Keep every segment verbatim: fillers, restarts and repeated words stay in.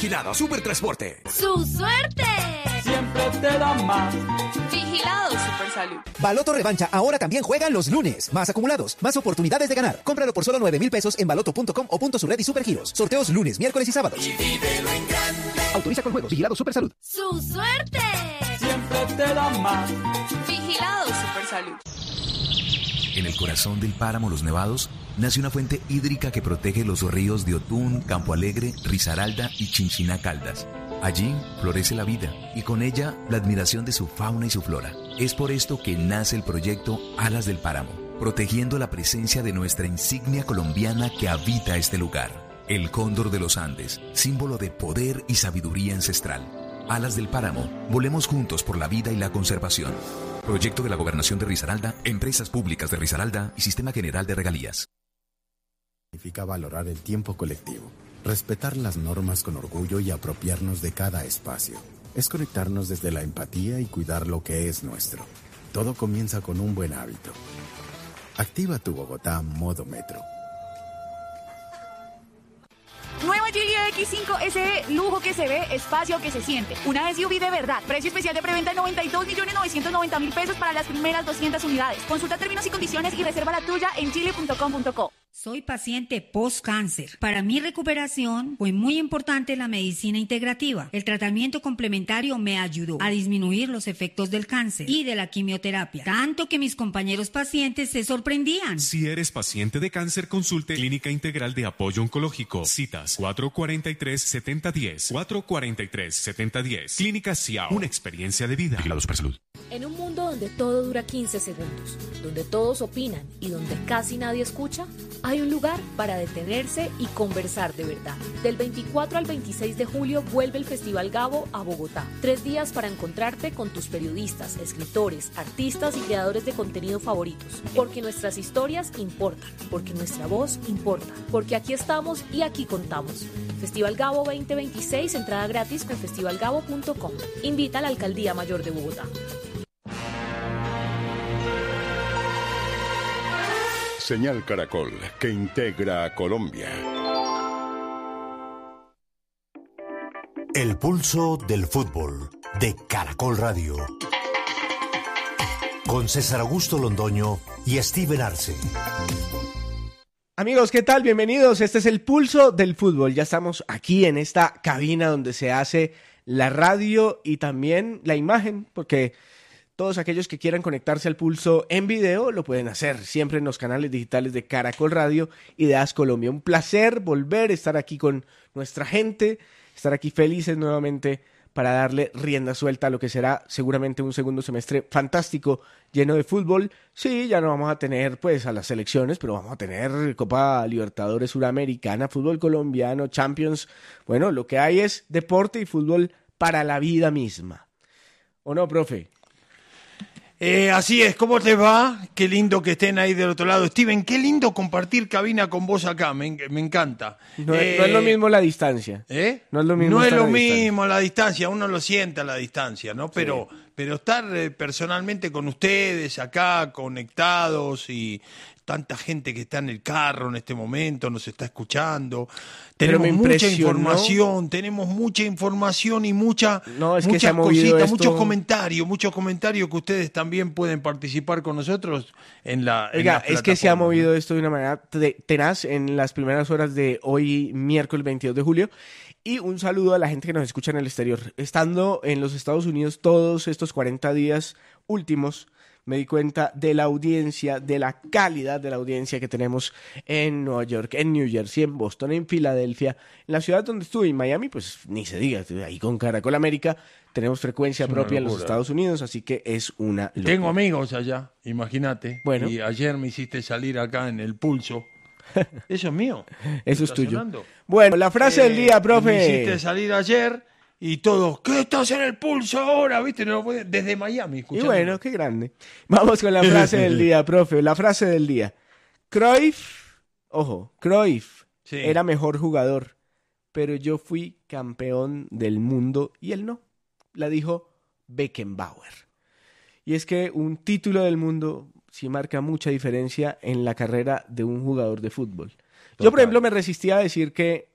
Vigilado Supertransporte. ¡Su suerte! Siempre te da más. Vigilado Supersalud. Baloto Revancha ahora también juegan los lunes. Más acumulados, más oportunidades de ganar. Cómpralo por solo nueve mil pesos en baloto punto com o punto su red y Supergiros. Sorteos lunes, miércoles y sábados. Y vívelo en grande. Autoriza con juegos. Vigilado Supersalud. ¡Su suerte! Siempre te da más. Vigilado Supersalud. En el corazón del páramo Los Nevados nace una fuente hídrica que protege los ríos de Otún, Campo Alegre, Risaralda y Chinchiná Caldas. Allí florece la vida y con ella la admiración de su fauna y su flora. Es por esto que nace el proyecto Alas del Páramo, protegiendo la presencia de nuestra insignia colombiana que habita este lugar. El cóndor de los Andes, símbolo de poder y sabiduría ancestral. Alas del Páramo, volemos juntos por la vida y la conservación. Proyecto de la Gobernación de Risaralda, Empresas Públicas de Risaralda y Sistema General de Regalías. Significa valorar el tiempo colectivo, respetar las normas con orgullo y apropiarnos de cada espacio. Es conectarnos desde la empatía y cuidar lo que es nuestro. Todo comienza con un buen hábito. Activa tu Bogotá modo metro. Nueva Geely X cinco S E, lujo que se ve, espacio que se siente. Una S U V de verdad. Precio especial de preventa de noventa y dos millones novecientos noventa mil pesos para las primeras doscientas unidades. Consulta términos y condiciones y reserva la tuya en geely punto com punto co. Soy paciente post-cáncer. Para mi recuperación fue muy importante la medicina integrativa. El tratamiento complementario me ayudó a disminuir los efectos del cáncer y de la quimioterapia, tanto que mis compañeros pacientes se sorprendían. Si eres paciente de cáncer, consulte Clínica Integral de Apoyo Oncológico. Citas cuatro cuatro tres, siete cero uno cero, cuatro cuatro tres, siete cero uno cero. Clínica Ciao, una experiencia de vida. Vigilado Supersalud. En un mundo donde todo dura quince segundos, donde todos opinan y donde casi nadie escucha, hay un lugar para detenerse y conversar de verdad. Del veinticuatro al veintiséis de julio vuelve el Festival Gabo a Bogotá. Tres días para encontrarte con tus periodistas, escritores, artistas y creadores de contenido favoritos. Porque nuestras historias importan, porque nuestra voz importa, porque aquí estamos y aquí contamos. Festival Gabo veinte veintiséis, entrada gratis en festival gabo punto com. Invita a la Alcaldía Mayor de Bogotá. Señal Caracol, que integra a Colombia. El pulso del fútbol, de Caracol Radio. Con César Augusto Londoño y Steven Arce. Amigos, ¿qué tal? Bienvenidos. Este es el pulso del fútbol. Ya estamos aquí en esta cabina donde se hace la radio y también la imagen, porque todos aquellos que quieran conectarse al pulso en video lo pueden hacer siempre en los canales digitales de Caracol Radio y de A S Colombia. Un placer volver a estar aquí con nuestra gente, estar aquí felices nuevamente para darle rienda suelta a lo que será seguramente un segundo semestre fantástico, lleno de fútbol. Sí, ya no vamos a tener pues a las selecciones, pero vamos a tener Copa Libertadores Suramericana, fútbol colombiano, Champions. Bueno, lo que hay es deporte y fútbol para la vida misma. ¿O no, profe? Eh, así es, ¿cómo te va? Qué lindo que estén ahí del otro lado. Steven, qué lindo compartir cabina con vos acá, me, me encanta. No, eh, no es lo mismo la distancia. ¿Eh? No es lo mismo, no es lo la mismo la distancia, uno lo siente a la distancia, ¿no? Pero, sí. pero estar eh, personalmente con ustedes acá, conectados y tanta gente que está en el carro en este momento, nos está escuchando. Tenemos mucha información, tenemos mucha información y mucha, no, es muchas que cositas, esto... muchos comentarios, muchos comentarios que ustedes también pueden participar con nosotros en la Oiga, en la es que se ha movido esto de una manera tenaz en las primeras horas de hoy, miércoles veintidós de julio. Y un saludo a la gente que nos escucha en el exterior. Estando en los Estados Unidos todos estos cuarenta días últimos, me di cuenta de la audiencia, de la calidad de la audiencia que tenemos en Nueva York, en New Jersey, en Boston, en Filadelfia, en la ciudad donde estuve, en Miami, pues ni se diga, ahí con Caracol América tenemos frecuencia propia en los Estados Unidos, así que es una locura. Tengo amigos allá, imagínate, bueno. Y ayer me hiciste salir acá en el pulso. Eso es mío. Eso es tuyo. Sonando? Bueno, la frase eh, del día, profe. Me hiciste salir ayer y todos, ¿qué estás en el pulso ahora? ¿Viste? No, desde Miami. Y bueno, qué grande. Vamos con la frase del día, profe. La frase del día. Cruyff, ojo, Cruyff sí. era mejor jugador, pero yo fui campeón del mundo y él no. La dijo Beckenbauer. Y es que un título del mundo sí marca mucha diferencia en la carrera de un jugador de fútbol. Total. Yo, por ejemplo, me resistía a decir que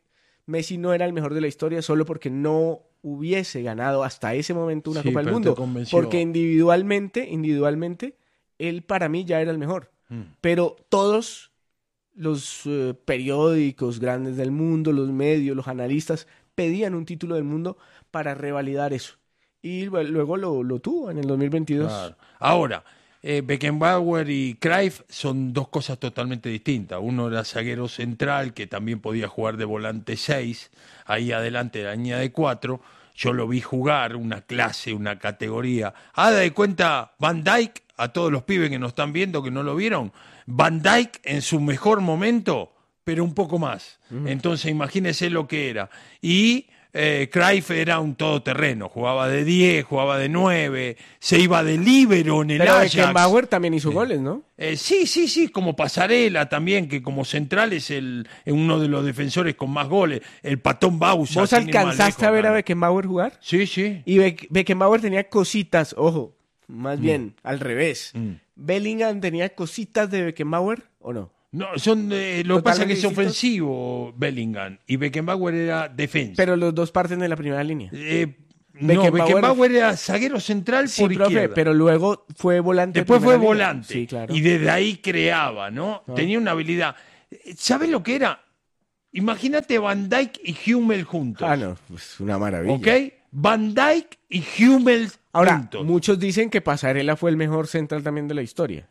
Messi no era el mejor de la historia solo porque no hubiese ganado hasta ese momento una Sí, Copa del pero Mundo. te convenció. Porque individualmente, individualmente, él para mí ya era el mejor. Mm. Pero todos los eh, periódicos grandes del mundo, los medios, los analistas, pedían un título del mundo para revalidar eso. Y bueno, luego lo, lo tuvo en el dos mil veintidós. Claro. Ahora, eh, Beckenbauer y Cruyff son dos cosas totalmente distintas. Uno era zaguero central, que también podía jugar de volante seis, ahí adelante de la línea de cuatro. Yo lo vi jugar, una clase, una categoría. Haga de cuenta Van Dijk, a todos los pibes que nos están viendo, que no lo vieron, Van Dijk en su mejor momento, pero un poco más. Mm. Entonces imagínese lo que era. Y eh, Cruyff era un todoterreno, jugaba de diez, jugaba de nueve, se iba de líbero en el pero Ajax. Beckenbauer también hizo Sí. goles, ¿no? Eh, sí, sí, sí, como Pasarela también, que como central es el uno de los defensores con más goles, el Patón Bausa. ¿Vos alcanzaste a ver a Beckenbauer jugar? Sí, sí. Y Be- Beckenbauer tenía cositas, ojo, más Mm. bien, al revés. Mm. ¿Bellingham tenía cositas de Beckenbauer o no? No, son eh, lo que pasa es que es Totalmente distintos. ofensivo Bellingham y Beckenbauer era defensa. Pero los dos parten de la primera línea. Eh, no, Beckenbauer- Beckenbauer era zaguero central Sí, por profe, izquierda. pero luego fue volante. de Después fue primera línea. volante. Sí, claro. Y desde ahí creaba, ¿no? Ah. Tenía una habilidad. ¿Sabes lo que era? Imagínate Van Dijk y Hummel juntos. Ah, no, pues una maravilla. ¿Ok? Van Dijk y Hummel Ahora, juntos. muchos dicen que Pasarela fue el mejor central también de la historia.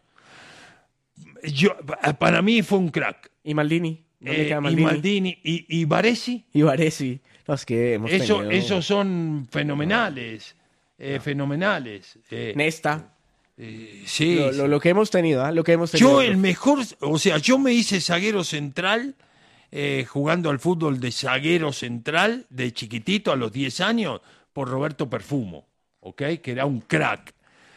Yo, para mí fue un crack. ¿Y Maldini? ¿Dónde Eh, queda y Maldini? Maldini y, y Baresi. Y Baresi. No, es que hemos Eso, tenido... esos son fenomenales. eh, fenomenales. eh, Nesta. eh, sí. Lo, lo- lo que hemos tenido, ¿ah? Lo que hemos tenido. Yo el mejor, o sea, yo me hice zaguero central eh, jugando al fútbol de zaguero central de chiquitito a los diez años por Roberto Perfumo, ¿ok? Que era un crack.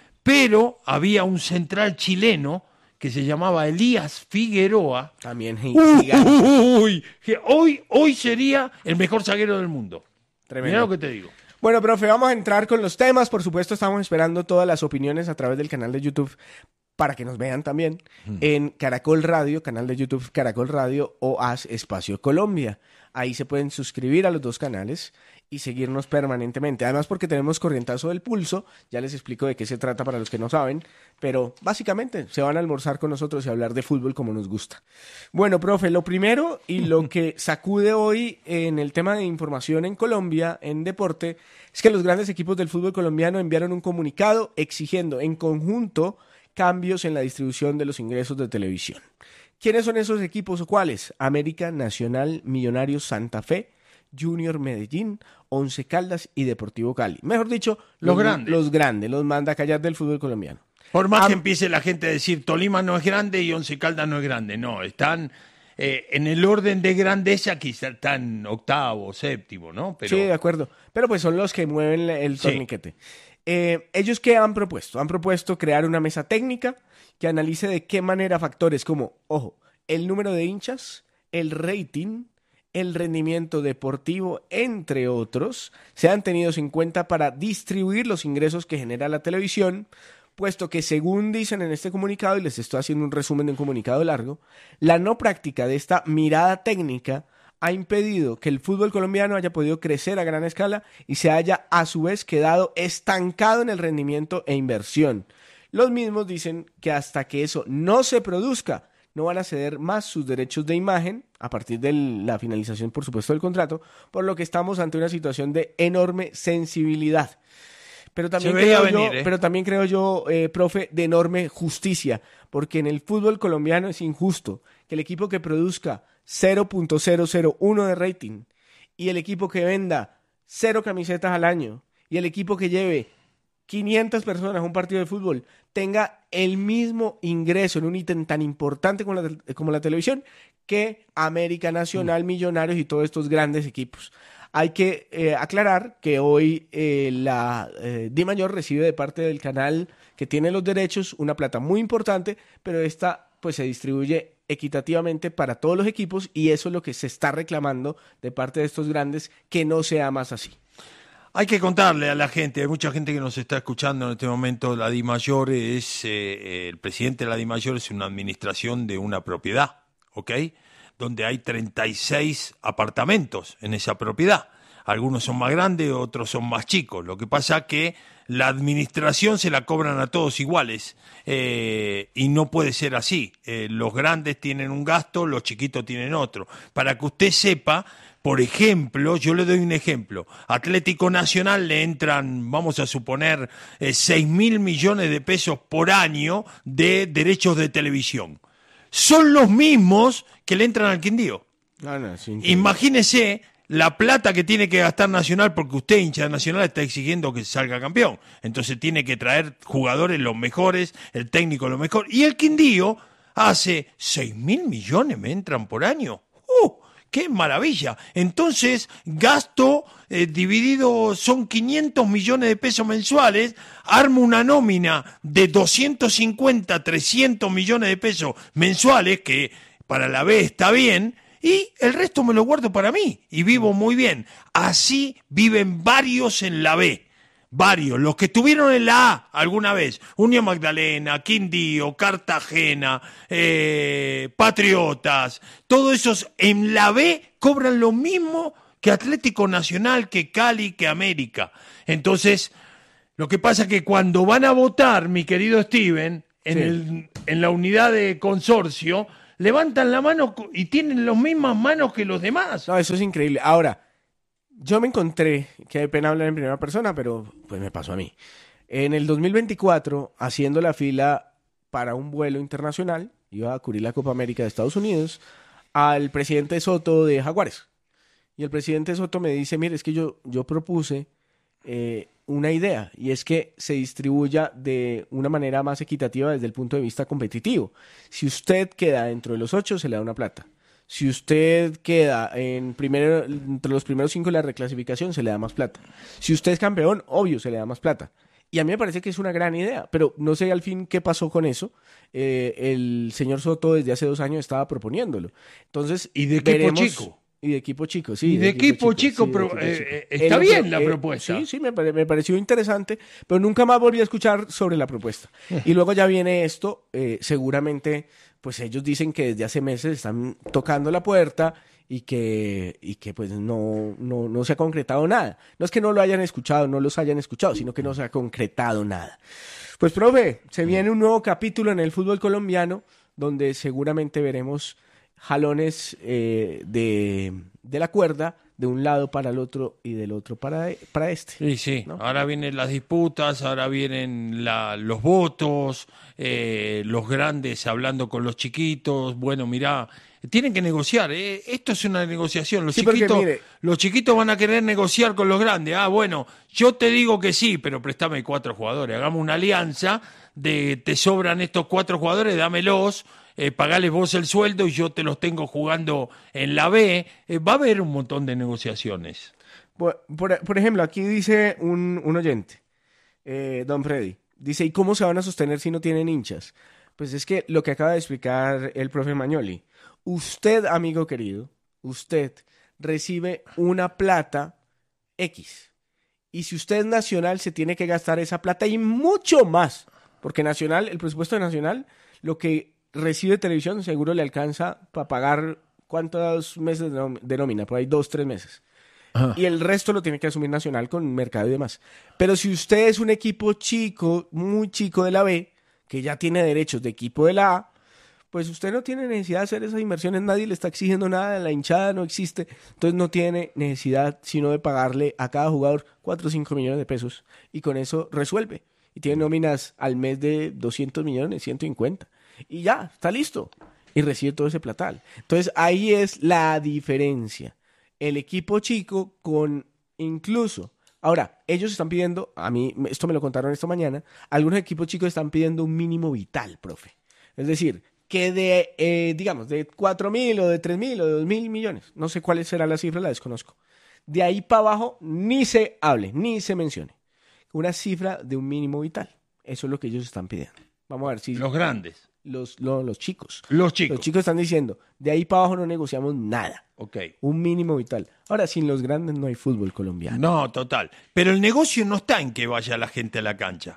Pero había un central chileno que se llamaba Elías Figueroa. También Uy, gigante. uy, que hoy, hoy sería el mejor zaguero del mundo. Tremendo. Mirá lo que te digo. Bueno, profe, vamos a entrar con los temas. Por supuesto, estamos esperando todas las opiniones a través del canal de YouTube para que nos vean también Mm. en Caracol Radio, canal de YouTube Caracol Radio o Haz Espacio Colombia. Ahí se pueden suscribir a los dos canales y seguirnos permanentemente. Además, porque tenemos Corrientazo del Pulso, ya les explico de qué se trata para los que no saben, pero básicamente se van a almorzar con nosotros y hablar de fútbol como nos gusta. Bueno, profe, lo primero y lo que sacude hoy en el tema de información en Colombia, en deporte, es que los grandes equipos del fútbol colombiano enviaron un comunicado exigiendo en conjunto cambios en la distribución de los ingresos de televisión. ¿Quiénes son esos equipos o cuáles? América, Nacional, Millonarios, Santa Fe, Junior Medellín, Once Caldas y Deportivo Cali. Mejor dicho, Los los grandes. Los grandes, los manda a callar del fútbol colombiano. Por más Am- que empiece la gente a decir Tolima no es grande y Once Caldas no es grande. No, están eh, en el orden de grandeza, quizá están octavo, séptimo, ¿no? Pero Sí, de acuerdo. Pero pues son los que mueven el Sí. torniquete. Eh, ¿Ellos qué han propuesto? Han propuesto crear una mesa técnica que analice de qué manera factores como, ojo, el número de hinchas, el rating, el rendimiento deportivo, entre otros, sean tenidos en cuenta para distribuir los ingresos que genera la televisión, puesto que según dicen en este comunicado, y les estoy haciendo un resumen de un comunicado largo, la no práctica de esta mirada técnica ha impedido que el fútbol colombiano haya podido crecer a gran escala y se haya a su vez quedado estancado en el rendimiento e inversión. Los mismos dicen que hasta que eso no se produzca, no van a ceder más sus derechos de imagen a partir de la finalización, por supuesto, del contrato, por lo que estamos ante una situación de enorme sensibilidad. Pero también, Se veía creo yo, venir, ¿eh? pero también creo yo, eh, profe, de enorme justicia, porque en el fútbol colombiano es injusto que el equipo que produzca cero punto cero cero uno de rating y el equipo que venda cero camisetas al año y el equipo que lleve quinientas personas a un partido de fútbol tenga el mismo ingreso en un ítem tan importante como la, como la televisión que América, Nacional, Millonarios y todos estos grandes equipos. Hay que eh, aclarar que hoy eh, la eh, DIMAYOR recibe de parte del canal que tiene los derechos una plata muy importante, pero esta pues se distribuye equitativamente para todos los equipos y eso es lo que se está reclamando de parte de estos grandes, que no sea más así. hay que contarle a la gente, hay mucha gente que nos está escuchando en este momento. La DIMAYOR es, eh, el presidente de la DIMAYOR es una administración de una propiedad, ¿ok? donde hay treinta y seis apartamentos en esa propiedad. Algunos son más grandes, otros son más chicos. Lo que pasa es que la administración se la cobran a todos iguales eh, y no puede ser así. Eh, los grandes tienen un gasto, los chiquitos tienen otro. Para que usted sepa, por ejemplo, yo le doy un ejemplo. Atlético Nacional le entran, vamos a suponer, eh, seis mil millones de pesos por año de derechos de televisión. Son los mismos que le entran al Quindío. No, no, sí, imagínese la plata que tiene que gastar Nacional, porque usted, hincha de Nacional, está exigiendo que salga campeón. Entonces tiene que traer jugadores los mejores, el técnico lo mejor. Y el Quindío hace seis mil millones, me entran por año. ¡Uh! ¡Qué maravilla! Entonces, gasto eh, dividido, son quinientos millones de pesos mensuales, armo una nómina de doscientos cincuenta, trescientos millones de pesos mensuales, que para la B está bien, y el resto me lo guardo para mí y vivo muy bien. Así viven varios en la B. Varios. Los que estuvieron en la A alguna vez. Unión Magdalena, Quindío, Cartagena, eh, Patriotas. Todos esos en la B cobran lo mismo que Atlético Nacional, que Cali, que América. Entonces, lo que pasa es que cuando van a votar, mi querido Steven, en, sí. el, en la unidad de consorcio, levantan la mano y tienen las mismas manos que los demás. No, eso es increíble. Ahora, yo me encontré, que hay pena hablar en primera persona, pero pues me pasó a mí. En el dos mil veinticuatro, haciendo la fila para un vuelo internacional, iba a cubrir la Copa América de Estados Unidos, al presidente Soto de Jaguares. Y el presidente Soto me dice, mire, es que yo, yo propuse eh, una idea, y es que se distribuya de una manera más equitativa desde el punto de vista competitivo. Si usted queda dentro de los ocho, se le da una plata. Si usted queda en primero, entre los primeros cinco de la reclasificación, se le da más plata. Si usted es campeón, obvio, se le da más plata. Y a mí me parece que es una gran idea, pero no sé al fin qué pasó con eso. Eh, el señor Soto desde hace dos años estaba proponiéndolo. Entonces, ¿y de equipo veremos... chico? Y de equipo chico, sí. Y de, de equipo, equipo chico, chico, pero sí, de equipo eh, chico. está El, bien la eh, propuesta. Sí, sí, me, pare, me pareció interesante, pero nunca más volví a escuchar sobre la propuesta. Y luego ya viene esto, eh, seguramente, pues ellos dicen que desde hace meses están tocando la puerta y que, y que pues no, no, no se ha concretado nada. No es que no lo hayan escuchado, no los hayan escuchado, sino que no se ha concretado nada. Pues, profe, se viene un nuevo capítulo en el fútbol colombiano, donde seguramente veremos jalones eh, de, de la cuerda de un lado para el otro y del otro para, para este. Sí, sí. ¿No? Ahora vienen las disputas, ahora vienen la, los votos, eh, los grandes hablando con los chiquitos. Bueno, mirá, tienen que negociar. ¿eh? Esto es una negociación. Los, sí, chiquitos, mire, los chiquitos van a querer negociar con los grandes. Ah, bueno, yo te digo que sí, pero préstame cuatro jugadores. Hagamos una alianza de te sobran estos cuatro jugadores, dámelos. Eh, pagales vos el sueldo y yo te los tengo jugando en la B. Eh, va a haber un montón de negociaciones. Por, por, por ejemplo, aquí dice un, un oyente, eh, Don Freddy, dice, ¿y cómo se van a sostener si no tienen hinchas? Pues es que lo que acaba de explicar el profe Magnoli, usted, amigo querido, usted recibe una plata X. Y si usted es Nacional, se tiene que gastar esa plata y mucho más. Porque Nacional, el presupuesto de Nacional, lo que recibe televisión seguro le alcanza para pagar cuántos meses de nómina, por ahí dos, tres meses. Ajá. Y el resto lo tiene que asumir Nacional con mercado y demás. Pero si usted es un equipo chico, muy chico de la B, que ya tiene derechos de equipo de la A, pues usted no tiene necesidad de hacer esas inversiones, nadie le está exigiendo nada, la hinchada no existe, entonces no tiene necesidad sino de pagarle a cada jugador cuatro o cinco millones de pesos y con eso resuelve. Y tiene nóminas al mes de doscientos millones, ciento cincuenta. Y ya, está listo. Y recibe todo ese platal. Entonces, ahí es la diferencia. El equipo chico con incluso... Ahora, ellos están pidiendo, a mí, esto me lo contaron esta mañana, algunos equipos chicos están pidiendo un mínimo vital, profe. Es decir, que de, eh, digamos, de cuatro mil o de tres mil o de dos mil millones, no sé cuál será la cifra, la desconozco. De ahí para abajo, ni se hable, ni se mencione. Una cifra de un mínimo vital. Eso es lo que ellos están pidiendo. Vamos a ver si... Los grandes. Los, los, los chicos. Los chicos. Los chicos están diciendo, de ahí para abajo no negociamos nada. Ok. Un mínimo vital. Ahora, sin los grandes no hay fútbol colombiano. No, total. Pero el negocio no está en que vaya la gente a la cancha.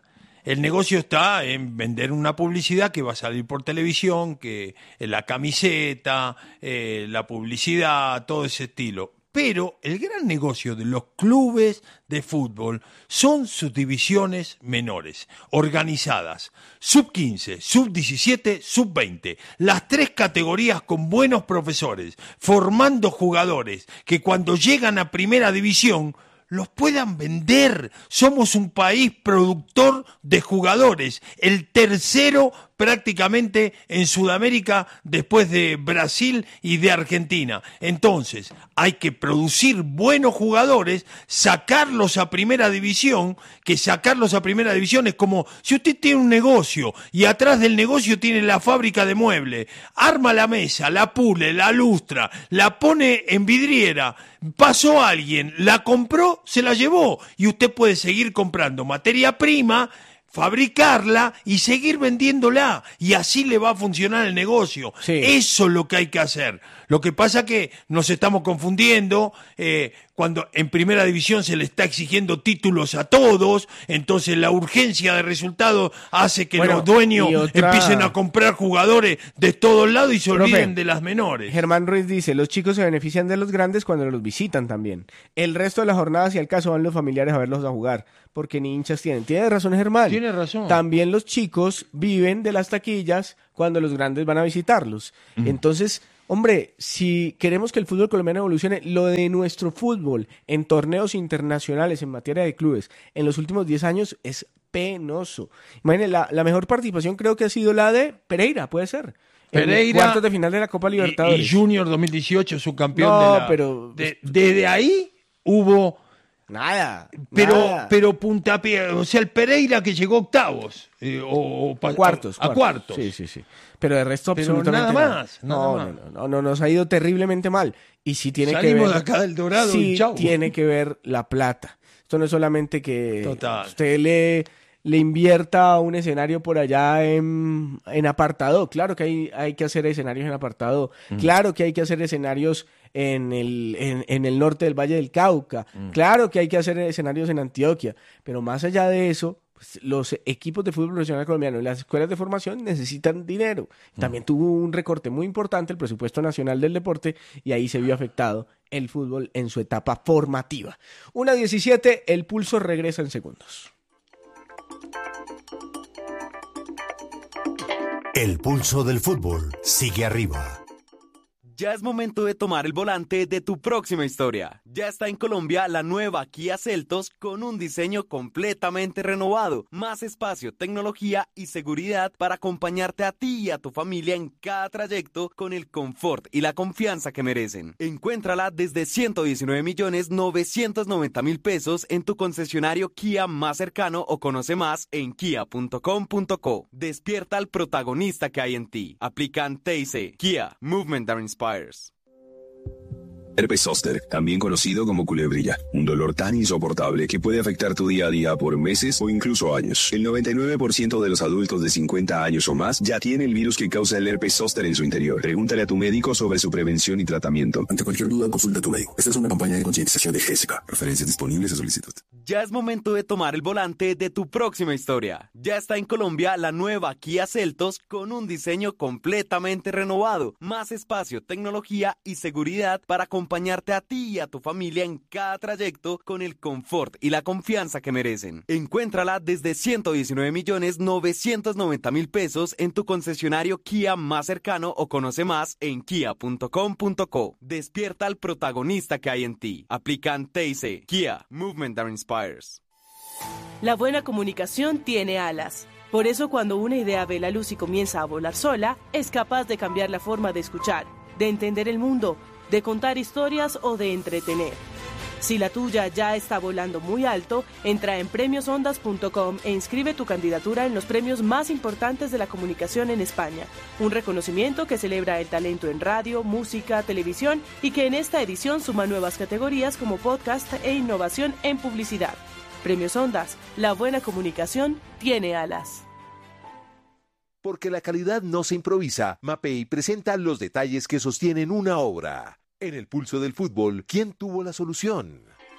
el negocio está en vender una publicidad que va a salir por televisión, que la camiseta, eh, la publicidad, todo ese estilo. Pero el gran negocio de los clubes de fútbol son sus divisiones menores, organizadas, sub quince, sub diecisiete, sub veinte, las tres categorías con buenos profesores, formando jugadores que cuando llegan a primera división los puedan vender. Somos un país productor de jugadores, el tercero prácticamente en Sudamérica después de Brasil y de Argentina. Entonces, hay que producir buenos jugadores, sacarlos a primera división, que sacarlos a primera división es como si usted tiene un negocio y atrás del negocio tiene la fábrica de muebles, arma la mesa, la pule, la lustra, la pone en vidriera, pasó alguien, la compró, se la llevó y usted puede seguir comprando materia prima, fabricarla y seguir vendiéndola, y así le va a funcionar el negocio. Sí. Eso es lo que hay que hacer. Lo que pasa que nos estamos confundiendo, eh, cuando en primera división se le está exigiendo títulos a todos, entonces la urgencia de resultados hace que bueno, los dueños otra... empiecen a comprar jugadores de todos lados y se olviden Profe, de las menores. Germán Ruiz dice, los chicos se benefician de los grandes cuando los visitan también. El resto de la jornada, si al caso, van los familiares a verlos a jugar, porque ni hinchas tienen. Tiene razón Germán. Tiene razón. También los chicos viven de las taquillas cuando los grandes van a visitarlos. Mm. Entonces, hombre, si queremos que el fútbol colombiano evolucione, lo de nuestro fútbol en torneos internacionales, en materia de clubes, en los últimos diez años es penoso. Imagínense, la, la mejor participación creo que ha sido la de Pereira, puede ser. Pereira, en cuartos de final de la Copa Libertadores. Y, y Junior dos mil dieciocho, subcampeón no, de la... pero... De, desde ahí hubo... Nada, pero nada. pero puntapié, o sea, el Pereira que llegó a octavos eh, o, o cuartos, a, a cuartos. cuartos. Sí, sí, sí. Pero de resto pero absolutamente nada más. Nada. Nada no, más. no, no, no, no, nos ha ido terriblemente mal y sí tiene Salimos que ver. de acá del Dorado sí y chau. Tiene que ver la plata. Esto no es solamente que Total. usted le le invierta un escenario por allá en, en apartado. Claro que hay, hay que hacer escenarios en apartado. Mm. Claro que hay que hacer escenarios en el, en, en el norte del Valle del Cauca. Mm. Claro que hay que hacer escenarios en Antioquia. Pero más allá de eso, pues, los equipos de fútbol profesional colombiano y las escuelas de formación necesitan dinero. Mm. También tuvo un recorte muy importante el presupuesto nacional del deporte y ahí se vio afectado el fútbol en su etapa formativa. una diecisiete, el pulso regresa en segundos. El pulso del fútbol sigue arriba. Ya es momento de tomar el volante de tu próxima historia. Ya está en Colombia la nueva Kia Seltos con un diseño completamente renovado, más espacio, tecnología y seguridad para acompañarte a ti y a tu familia en cada trayecto con el confort y la confianza que merecen. Encuéntrala desde ciento diecinueve millones novecientos noventa mil pesos en tu concesionario Kia más cercano o conoce más en kia punto com punto co. Despierta al protagonista que hay en ti. Aplican T I C. Kia, Movement that Inspires. Herpes zóster, también conocido como culebrilla, un dolor tan insoportable que puede afectar tu día a día por meses o incluso años. El noventa y nueve por ciento de los adultos de cincuenta años o más ya tiene el virus que causa el herpes zóster en su interior. Pregúntale a tu médico sobre su prevención y tratamiento. Ante cualquier duda, consulta a tu médico. Esta es una campaña de concientización de G S K. Referencias disponibles a solicitud. Ya es momento de tomar el volante de tu próxima historia. Ya está en Colombia la nueva Kia Seltos con un diseño completamente renovado, más espacio, tecnología y seguridad para acompañarte a ti y a tu familia en cada trayecto con el confort y la confianza que merecen. Encuéntrala desde ciento diecinueve millones novecientos noventa mil pesos en tu concesionario Kia más cercano o conoce más en kia punto com punto co. Despierta al protagonista que hay en ti. Aplican T I C. Kia, Movement that Inspires. La buena comunicación tiene alas. Por eso cuando una idea ve la luz y comienza a volar sola, es capaz de cambiar la forma de escuchar, de entender el mundo, de contar historias o de entretener. Si la tuya ya está volando muy alto, entra en premios ondas punto com e inscribe tu candidatura en los premios más importantes de la comunicación en España. Un reconocimiento que celebra el talento en radio, música, televisión y que en esta edición suma nuevas categorías como podcast e innovación en publicidad. Premios Ondas, la buena comunicación tiene alas. Porque la calidad no se improvisa, Mapei presenta los detalles que sostienen una obra. En el pulso del fútbol, ¿quién tuvo la solución?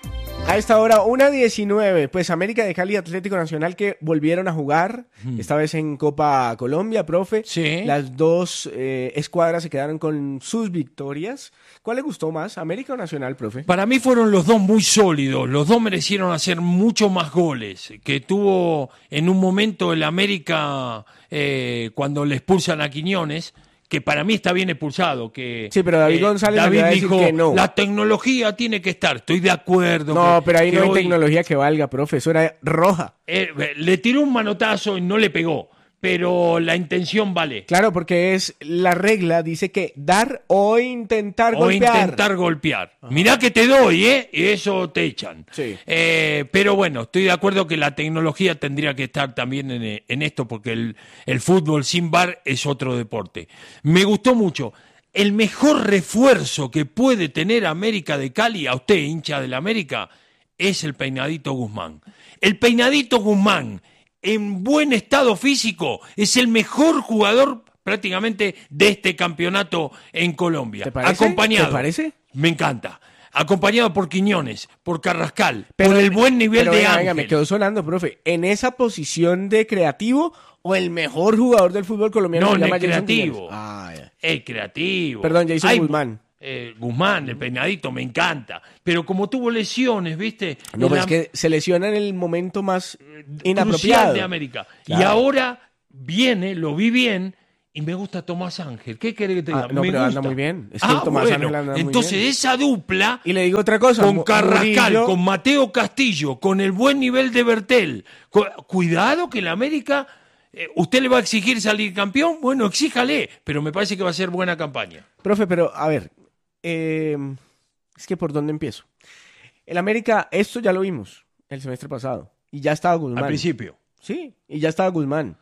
A esta hora, una diecinueve, pues América de Cali y Atlético Nacional que volvieron a jugar, mm. esta vez en Copa Colombia, profe. Sí. Las dos eh, escuadras se quedaron con sus victorias. ¿Cuál le gustó más, América o Nacional, profe? Para mí fueron los dos muy sólidos, los dos merecieron hacer mucho más goles, que tuvo en un momento el América eh, cuando le expulsan a Quiñones, que para mí está bien expulsado, que sí, pero David eh, González David me dijo dijo, que no. La tecnología tiene que estar, estoy de acuerdo. No, que, pero ahí que no hay hoy, tecnología que valga, profe, eso era roja. Eh, le tiró un manotazo y no le pegó, pero la intención vale. Claro, porque es la regla, dice que dar o intentar o golpear. O intentar golpear. Ajá. Mirá que te doy, ¿eh? Y eso te echan. Sí. Eh, pero bueno, estoy de acuerdo que la tecnología tendría que estar también en, en esto, porque el, el fútbol sin V A R es otro deporte. Me gustó mucho. El mejor refuerzo que puede tener América de Cali, a usted, hincha del América, es el Peinadito Guzmán. El Peinadito Guzmán, en buen estado físico, es el mejor jugador prácticamente de este campeonato en Colombia. ¿Te parece? Acompañado, ¿Te parece? Me encanta. Acompañado por Quiñones, por Carrascal, pero, por el buen nivel pero de venga, Ángel. Venga, me quedó sonando, profe. ¿En esa posición de creativo o el mejor jugador del fútbol colombiano? No, se no llama es Jason creativo. Ah, ya. Es creativo. Perdón, Jason Hay, Guzmán. Eh, Guzmán, el Peinadito, me encanta. Pero como tuvo lesiones, ¿viste? No, pero la... es que se lesiona en el momento más inapropiado de América. Claro. Y ahora viene, lo vi bien, y me gusta Tomás Ángel. ¿Qué querés que te diga? Ah, no, me pero gusta. anda muy bien. Es que ah, Tomás bueno, Ángel anda muy entonces bien. esa dupla... Y le digo otra cosa. Con Carrascal, Murillo... con Mateo Castillo, con el buen nivel de Bertel. Cu- Cuidado que el América... Eh, ¿Usted le va a exigir salir campeón? Bueno, exíjale, pero me parece que va a ser buena campaña. Profe, pero a ver, eh, es que ¿por dónde empiezo? El América, esto ya lo vimos el semestre pasado, y ya estaba Guzmán. Al principio. Sí, y ya estaba Guzmán,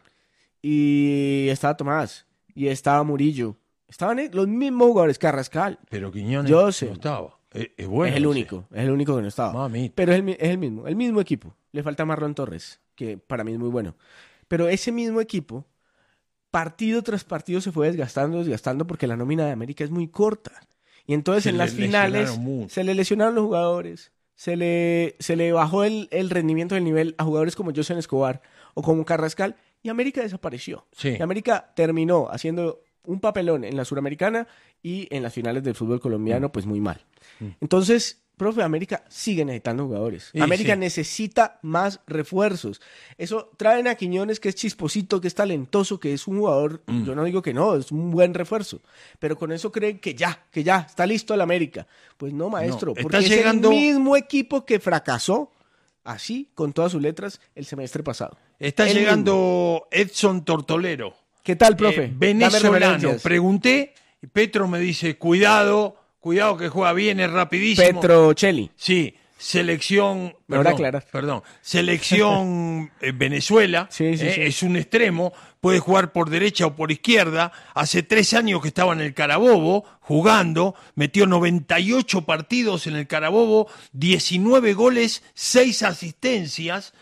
y estaba Tomás, y estaba Murillo, estaban los mismos jugadores, Carrascal. Pero Quiñones Yo sé. no estaba. Es, es bueno. Es el sí. único, es el único que no estaba. Mami. Pero es el, es el mismo, el mismo equipo. Le falta Marlon Torres, que para mí es muy bueno. Pero ese mismo equipo, partido tras partido, se fue desgastando, desgastando, porque la nómina de América es muy corta. Y entonces Se en le las finales mucho. se le lesionaron los jugadores, se le, se le bajó el, el rendimiento del nivel a jugadores como José Escobar o como Carrascal, y América desapareció. Sí. Y América terminó haciendo un papelón en la Suramericana y en las finales del fútbol colombiano, mm. pues muy mal. Mm. Entonces... Profe, América sigue necesitando jugadores. Sí, América sí. necesita más refuerzos. Eso traen a Quiñones, que es chisposito, que es talentoso, que es un jugador, mm. yo no digo que no, es un buen refuerzo. Pero con eso creen que ya, que ya, está listo el América. Pues no, maestro, no, porque llegando... es el mismo equipo que fracasó, así, con todas sus letras, el semestre pasado. Está el llegando mismo. Edson Tortolero. ¿Qué tal, profe? Eh, venezolano. Pregunté, y Petro me dice, cuidado... Cuidado que juega bien, es rapidísimo. Petrocelli. Sí, selección... Me voy a aclarar. Perdón, selección eh, Venezuela, sí, sí, eh, sí. es un extremo, puede jugar por derecha o por izquierda. Hace tres años que estaba en el Carabobo jugando, metió noventa y ocho partidos en el Carabobo, diecinueve goles, seis asistencias.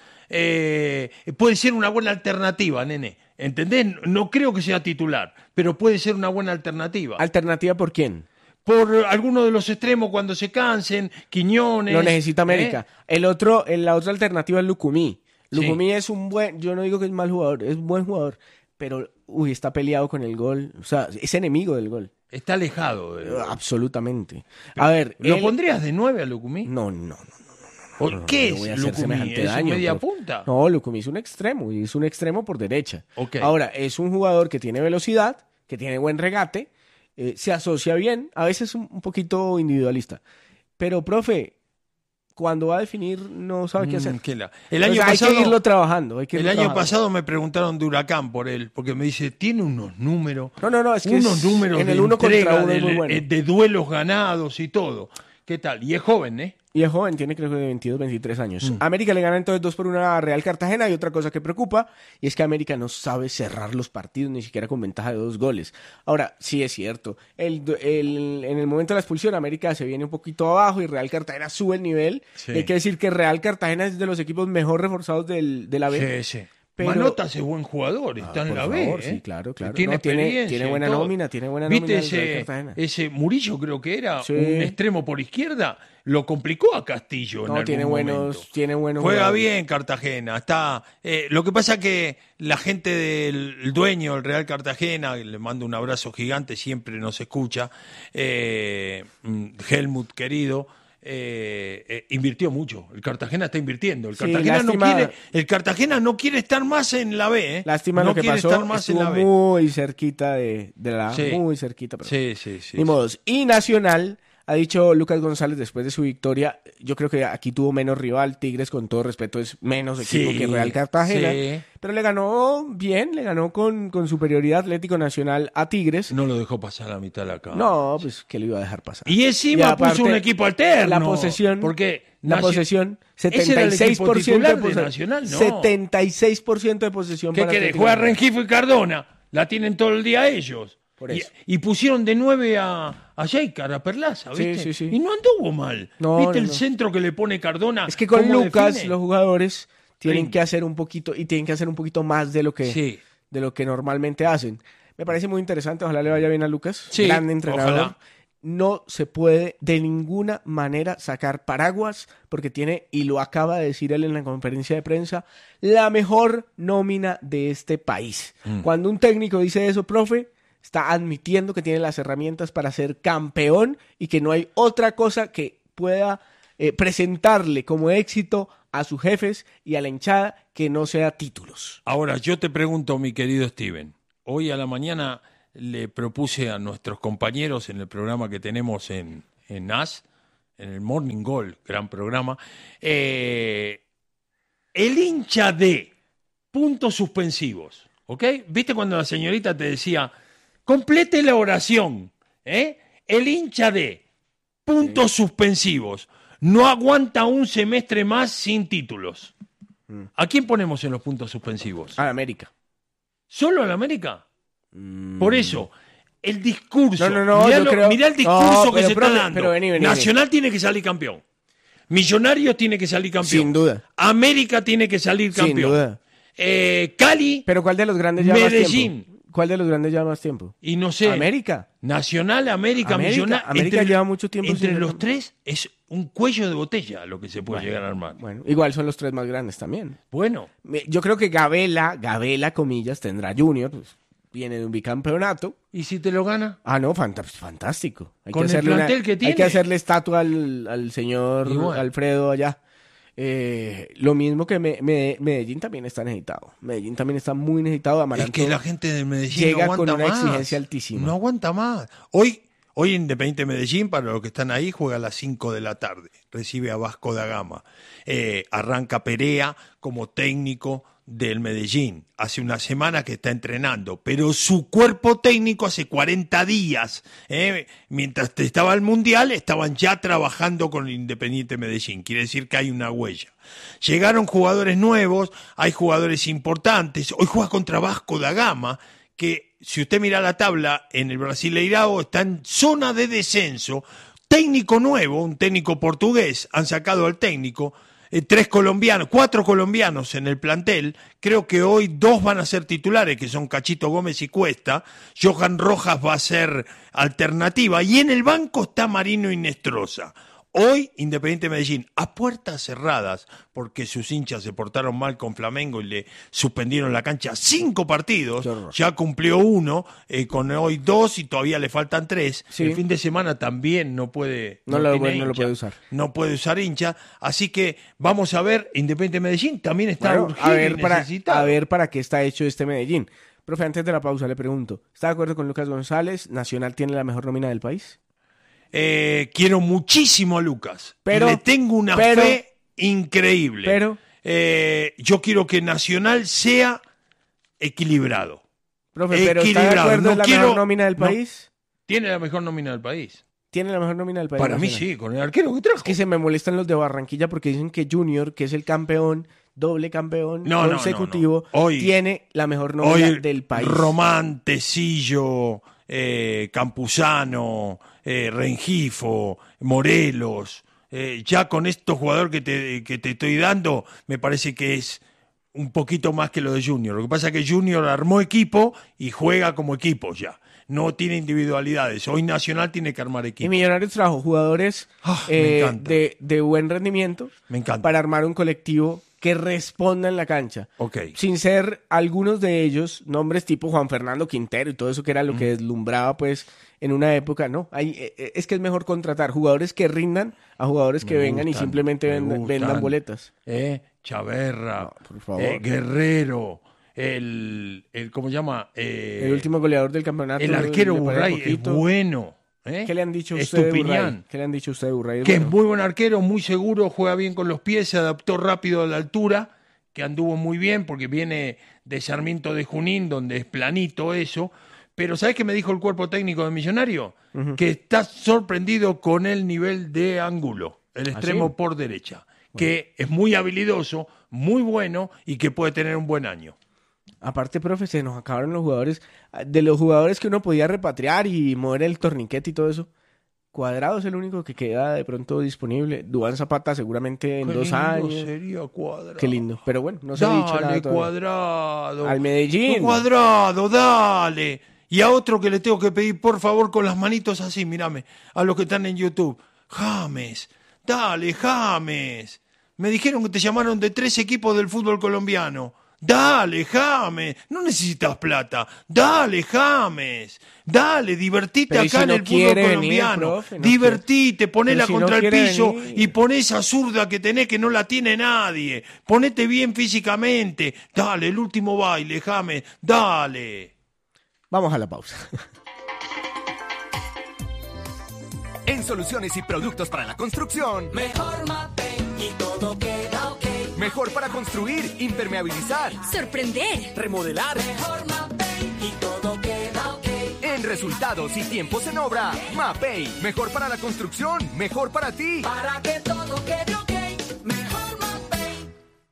Eh, puede ser una buena alternativa, nene. ¿Entendés? No creo que sea titular, pero puede ser una buena alternativa. ¿Alternativa por quién? Por alguno de los extremos cuando se cansen, Quiñones. Lo necesita América. ¿eh? El otro, la otra alternativa es Lucumí. Lucumí sí. es un buen, yo no digo que es mal jugador, es un buen jugador, pero uy, está peleado con el gol, o sea, es enemigo del gol. Está alejado del gol. Absolutamente. A ver, ¿lo él... pondrías de nueve a Lucumí? No, no, no. no, no, no ¿Qué no, no, es no Lucumí? ¿Es daño, un media pero... punta? No, Lucumí es un extremo, y es un extremo por derecha. Okay. Ahora, es un jugador que tiene velocidad, que tiene buen regate, Eh, se asocia bien, a veces un, un poquito individualista. Pero, profe, cuando va a definir no sabe qué hacer. Mm, que la... El año Entonces, pasado, hay que irlo trabajando. Hay que el irlo año trabajando. pasado me preguntaron de Huracán por él, porque me dice, tiene unos números. No, no, no, es que unos es, números en el de uno entrega, contra uno de, es muy bueno. de duelos ganados y todo. ¿Qué tal? Y es joven, ¿eh? Y es joven, tiene creo que de veintidós, veintitrés años. Mm. América le gana entonces dos por una a Real Cartagena. Y otra cosa que preocupa, y es que América no sabe cerrar los partidos, ni siquiera con ventaja de dos goles. Ahora, sí es cierto, el, el, en el momento de la expulsión, América se viene un poquito abajo y Real Cartagena sube el nivel. Sí. Hay que decir que Real Cartagena es de los equipos mejor reforzados del, de la B. Sí, sí. Pero... Manotas es buen jugador, está ah, en la favor, B. ¿eh? Sí, claro, claro. Tiene, no, tiene, experiencia tiene buena todo. nómina, tiene buena ¿Viste nómina. ese, ese Murillo, creo que era, sí. un extremo por izquierda? Lo complicó a Castillo. No, en tiene algún buenos, momento. tiene buenos. Juega jugadores. bien Cartagena. Está. Eh, lo que pasa que la gente del dueño del Real Cartagena, le mando un abrazo gigante, siempre nos escucha, eh, Helmut querido. Eh, eh, invirtió mucho. El Cartagena está invirtiendo. El Cartagena, sí, no quiere, el Cartagena no quiere estar más en la B. ¿eh? Lástima no lo que quiere pasó. Estar más Estuvo en la B. muy cerquita de, de la A. Sí. Muy cerquita. Pero sí, sí, sí. Ni sí. modos. Y Nacional, ha dicho Lucas González después de su victoria, yo creo que aquí tuvo menos rival. Tigres, con todo respeto, es menos equipo sí, que Real Cartagena. Sí. Pero le ganó bien, le ganó con, con superioridad Atlético Nacional a Tigres. No lo dejó pasar a la mitad de la cancha. No, pues que lo iba a dejar pasar. Y encima y aparte, puso un equipo alterno. La posesión. Porque la Nacio... posesión, setenta y seis por ciento de posesión. Nacional, no. setenta y seis por ciento de posesión. ¿Qué querés? Juega Rengifo y Cardona. La tienen todo el día ellos. Por eso. Y, y pusieron de nueve a, a Sheikar, a Perlaza, ¿viste? Sí, sí, sí. Y no anduvo mal. No, ¿Viste no, el no. centro que le pone Cardona? Es que con Lucas define? los jugadores tienen sí. que hacer un poquito y tienen que hacer un poquito más de lo que sí. de lo que normalmente hacen. Me parece muy interesante, ojalá le vaya bien a Lucas, sí, gran entrenador. Ojalá. No se puede de ninguna manera sacar paraguas porque tiene, y lo acaba de decir él en la conferencia de prensa, la mejor nómina de este país. Mm. Cuando un técnico dice eso, profe, está admitiendo que tiene las herramientas para ser campeón y que no hay otra cosa que pueda eh, presentarle como éxito a sus jefes y a la hinchada que no sea títulos. Ahora, yo te pregunto, mi querido Steven, hoy a la mañana le propuse a nuestros compañeros en el programa que tenemos en, en A S, en el Morning Goal, gran programa, eh, el hincha de puntos suspensivos, ¿ok? ¿Viste cuando la señorita te decía, complete la oración, ¿eh? El hincha de puntos sí. suspensivos no aguanta un semestre más sin títulos. Mm. ¿A quién ponemos en los puntos suspensivos? A América. ¿Solo a la América? Mm. Por eso, el discurso. No, no, no, mirá, yo lo, creo... mirá el discurso no, que se pero, está dando. Pero vení, vení, Nacional vení. tiene que salir campeón. Millonarios tiene que salir campeón. Sin duda. América tiene que salir campeón. Sin duda. Eh, Cali. Pero ¿cuál de los grandes lleva Medellín. más tiempo? ¿Cuál de los grandes lleva más tiempo? Y no sé. América. Nacional, América, América Millonarios. América entre, lleva mucho tiempo. Entre sin los tres es un cuello de botella lo que se puede bueno, llegar a armar. Bueno, igual son los tres más grandes también. Bueno. Yo creo que Gabela, Gabela, comillas, tendrá Junior, pues, viene de un bicampeonato. ¿Y si te lo gana? Ah, no, fant- fantástico. Hay Con que el hacerle plantel una, que tiene. Hay que hacerle estatua al, al señor bueno. Alfredo allá. Eh, lo mismo que me, me, Medellín también está necesitado. Medellín también está muy necesitado. Amaranto es que la gente de Medellín llega no aguanta con una más. exigencia altísima. No aguanta más. Hoy, hoy Independiente Medellín, para los que están ahí, juega a las cinco de la tarde. Recibe a Vasco da Gama. Eh, arranca Perea como técnico del Medellín. Hace una semana que está entrenando, pero su cuerpo técnico hace cuarenta días, eh, mientras estaba el Mundial, estaban ya trabajando con el Independiente Medellín. Quiere decir que hay una huella. Llegaron jugadores nuevos, hay jugadores importantes. Hoy juega contra Vasco da Gama, que si usted mira la tabla, en el Brasileirao está en zona de descenso. Técnico nuevo, un técnico portugués, han sacado al técnico. Eh, tres colombianos, cuatro colombianos en el plantel, creo que hoy dos van a ser titulares, que son Cachito Gómez y Cuesta, Johan Rojas va a ser alternativa, y en el banco está Marino Inestrosa. Hoy, Independiente Medellín, a puertas cerradas, porque sus hinchas se portaron mal con Flamengo y le suspendieron la cancha cinco partidos, ya cumplió uno, eh, con hoy dos y todavía le faltan tres. Sí. El fin de semana también no puede no, no, lo, tiene no lo puede usar. No puede usar hincha, así que vamos a ver, Independiente Medellín también está bueno, urgido a ver, y para, necesitado. a ver para qué está hecho este Medellín. Profe, antes de la pausa le pregunto, ¿está de acuerdo con Lucas González? ¿Nacional tiene la mejor nómina del país? Eh, quiero muchísimo a Lucas. Pero, le tengo una pero, fe increíble. Pero eh, yo quiero que Nacional sea equilibrado. Profe, pero ¿está de acuerdo no en la quiero, mejor nómina del no, país? Tiene la mejor nómina del país. Tiene la mejor nómina del país. Para Nacional. mí sí, con el arquero que trajo. Es que se me molestan los de Barranquilla porque dicen que Junior, que es el campeón, doble campeón no, consecutivo, no, no, no. Hoy, tiene la mejor nómina hoy del país. Román, Tecillo, eh, Campuzano, eh, Rengifo, Morelos, eh, ya con estos jugadores que te, que te estoy dando, me parece que es un poquito más que lo de Junior. Lo que pasa es que Junior armó equipo y juega como equipo ya. No tiene individualidades. Hoy Nacional tiene que armar equipo. Y Millonarios trajo jugadores oh, eh, de, de buen rendimiento me encanta. para armar un colectivo que responda en la cancha. Okay. Sin ser algunos de ellos nombres tipo Juan Fernando Quintero y todo eso que era lo mm. que deslumbraba pues en una época. No, hay, es que es mejor contratar jugadores que rindan a jugadores que me vengan gustan, y simplemente vendan, vendan boletas. Eh, Chaverra, no, por favor. Eh, Guerrero, el, el ¿cómo se llama? Eh, el último goleador del campeonato. El arquero Burray es bueno. ¿Eh? ¿Qué le han dicho a usted de Burray? ¿Qué le han dicho a usted de Burray? Que bueno. es muy buen arquero, muy seguro, juega bien con los pies, se adaptó rápido a la altura, que anduvo muy bien porque viene de Sarmiento de Junín, donde es planito eso. Pero ¿sabés qué me dijo el cuerpo técnico de Millonario? Uh-huh. Que está sorprendido con el nivel de Ángulo, el extremo ¿Ah, sí? por derecha, bueno. que es muy habilidoso, muy bueno y que puede tener un buen año. Aparte, profe, se nos acabaron los jugadores. De los jugadores que uno podía repatriar y mover el torniquete y todo eso, Cuadrado es el único que queda de pronto disponible. Duván Zapata seguramente en Qué dos lindo años. Sería Cuadrado. Qué lindo. Pero bueno, no se dale, ha dicho nada todavía. Cuadrado. Al Medellín. Cuadrado, dale. Y a otro que le tengo que pedir, por favor, con las manitos así, mírame, a los que están en YouTube. James, dale, James. Me dijeron que te llamaron de tres equipos del fútbol colombiano. Dale, James, no necesitas plata. Dale, James. Dale, divertite Pero acá si en no el fútbol colombiano. Venir, profe, no divertite, ponela si contra no el piso venir. y poné esa zurda que tenés que no la tiene nadie. Ponete bien físicamente. Dale, el último baile, James. Dale. Vamos a la pausa. En soluciones y productos para la construcción, mejor Mapei y todo queda ok. Mejor para construir, impermeabilizar, sorprender, remodelar. Mejor Mapei y todo queda ok. En resultados y tiempos en obra, Mapei. Mejor para la construcción, mejor para ti. Para que todo quede ok, mejor Mapei.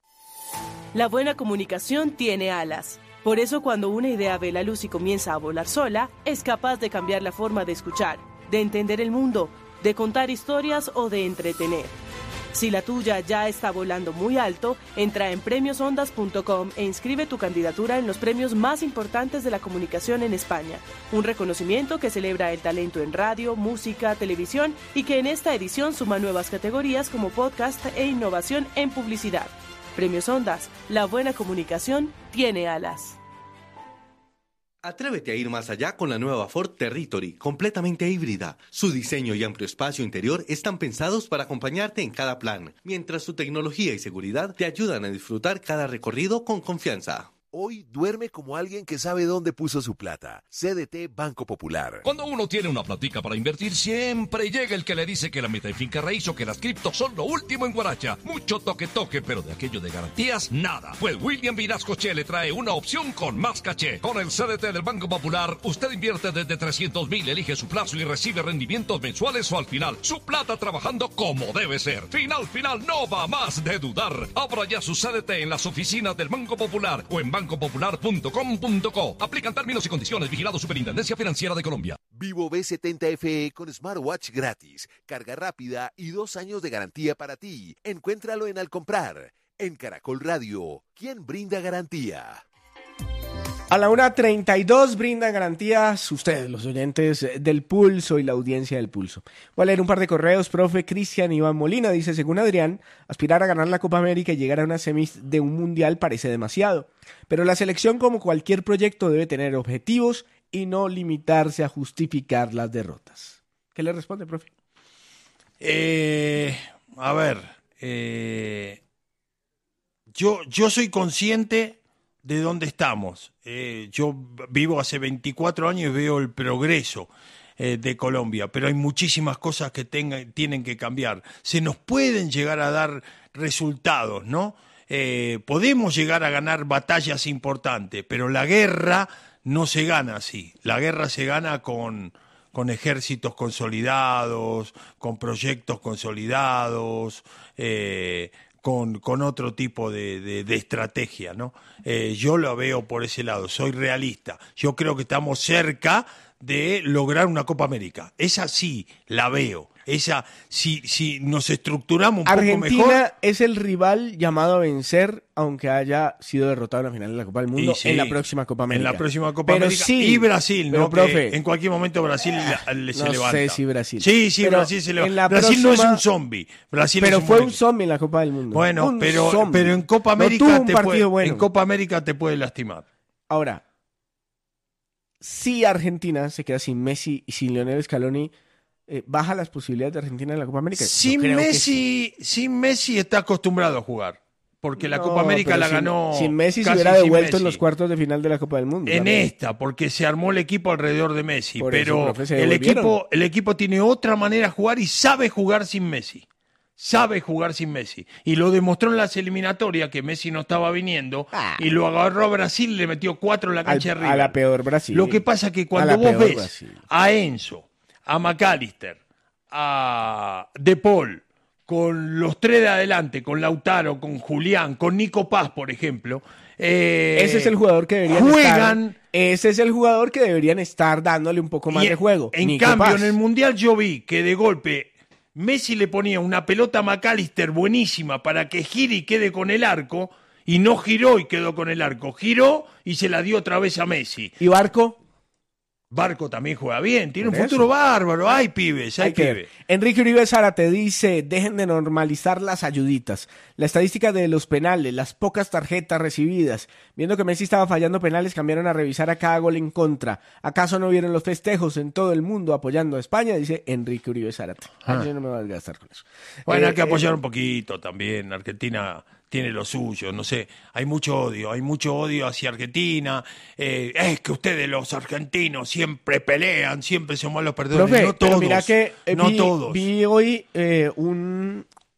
La buena comunicación tiene alas. Por eso cuando una idea ve la luz y comienza a volar sola, es capaz de cambiar la forma de escuchar, de entender el mundo, de contar historias o de entretener. Si la tuya ya está volando muy alto, entra en premios ondas punto com e inscribe tu candidatura en los premios más importantes de la comunicación en España. Un reconocimiento que celebra el talento en radio, música, televisión y que en esta edición suma nuevas categorías como podcast e innovación en publicidad. Premios Ondas, la buena comunicación tiene alas. Atrévete a ir más allá con la nueva Ford Territory, completamente híbrida. Su diseño y amplio espacio interior están pensados para acompañarte en cada plan, mientras su tecnología y seguridad te ayudan a disfrutar cada recorrido con confianza. Hoy duerme como alguien que sabe dónde puso su plata. C D T Banco Popular. Cuando uno tiene una platica para invertir, siempre llega el que le dice que la meta en finca raíz o que las criptos son lo último en Guaracha. Mucho toque toque, pero de aquello de garantías, nada. Pues William Vinascoche le trae una opción con más caché. Con el C D T del Banco Popular, usted invierte desde trescientos mil, elige su plazo y recibe rendimientos mensuales o al final. Su plata trabajando como debe ser. Final, final, no va más de dudar. Abra ya su C D T en las oficinas del Banco Popular o en banco popular punto com punto co. Aplican términos y condiciones. Vigilado Superintendencia Financiera de Colombia. Vivo B setenta F E con smartwatch gratis, carga rápida y dos años de garantía para ti. Encuéntralo en Al Comprar. En Caracol Radio, ¿quién brinda garantía? A la una treinta y dos brindan garantías ustedes, los oyentes del Pulso y la audiencia del Pulso. Voy a leer un par de correos. Profe Cristian Iván Molina dice, según Adrián, aspirar a ganar la Copa América y llegar a una semis de un mundial parece demasiado. Pero la selección, como cualquier proyecto, debe tener objetivos y no limitarse a justificar las derrotas. ¿Qué le responde, profe? Eh, a ver, eh, yo, yo soy consciente de dónde estamos. Eh, yo vivo hace veinticuatro años y veo el progreso eh, de Colombia, pero hay muchísimas cosas que tengan, tienen que cambiar. Se nos pueden llegar a dar resultados, ¿no? Eh, podemos llegar a ganar batallas importantes, pero la guerra no se gana así. La guerra se gana con, con ejércitos consolidados, con proyectos consolidados, eh, Con, con otro tipo de, de, de estrategia, ¿no? Eh, yo lo veo por ese lado, soy realista. Yo creo que estamos cerca de lograr una Copa América. Esa sí, la veo, Esa, si, si nos estructuramos un Argentina poco mejor. es el rival llamado a vencer, aunque haya sido derrotado en la final de la Copa del Mundo, Sí, sí. en la próxima Copa América. En la próxima Copa Pero América. sí, y Brasil, pero, ¿no? Que profe, en cualquier momento Brasil la- le- se no levanta. sé si Brasil. Sí, sí, Pero Brasil se en levanta. la Brasil no es próxima- un zombie. Brasil pero es un fue buen un equipo. zombie en la Copa del Mundo. Bueno, Un pero, zombie. pero en Copa No América tuvo un te partido puede, bueno. en Copa América te puede lastimar. Ahora, si Argentina se queda sin Messi y sin Lionel Scaloni, eh, ¿baja las posibilidades de Argentina en la Copa América? Yo Sin creo que Messi, sin Messi está acostumbrado a jugar. Porque la No, Copa América pero la sin- ganó. Sin Messi se casi hubiera sin devuelto en Messi. los cuartos de final de la Copa del Mundo. En también. esta, porque se armó el equipo alrededor de Messi. Por eso, pero profe, se el devolvieron. equipo, el equipo tiene otra manera de jugar y sabe jugar sin Messi. Sabe jugar sin Messi. Y lo demostró en las eliminatorias, que Messi no estaba viniendo. Y lo agarró a Brasil y le metió cuatro en la cancha Al- de arriba. a la peor Brasil. Lo que pasa es que A cuando la vos peor ves Brasil. a Enzo, a McAllister, a De Paul, con los tres de adelante, con Lautaro, con Julián, con Nico Paz, por ejemplo. eh, Ese es el jugador que deberían juegan, estar. Ese es el jugador que deberían estar dándole un poco más y de juego. En Nico cambio, Paz. en el Mundial yo vi que de golpe Messi le ponía una pelota a McAllister buenísima para que gire y quede con el arco, y no giró y quedó con el arco. Giró y se la dio otra vez a Messi. ¿Y Barco? Barco también juega bien, tiene Por un eso. futuro bárbaro. Hay pibes, hay, Hay que pibes. ver. Enrique Uribe Zárate dice, dejen de normalizar las ayuditas. La estadística de los penales, las pocas tarjetas recibidas. Viendo que Messi estaba fallando penales, cambiaron a revisar a cada gol en contra. ¿Acaso no vieron los festejos en todo el mundo apoyando a España? Dice Enrique Uribe Zárate. Ah. Yo no me voy a gastar con eso. Bueno, Eh, hay que eh, apoyar un poquito también. Argentina tiene lo suyo, no sé. Hay mucho odio, hay mucho odio hacia Argentina. Eh, es que ustedes, los argentinos, siempre pelean, siempre son malos perdedores. Profe, no pero todos. mira que eh, no vi, todos. vi hoy eh, un,